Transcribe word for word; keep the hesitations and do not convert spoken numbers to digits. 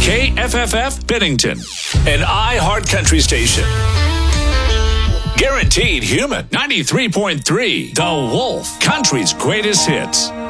K F F F Bennington, an iHeart Country station. Guaranteed human. ninety-three point three The Wolf, country's greatest hits.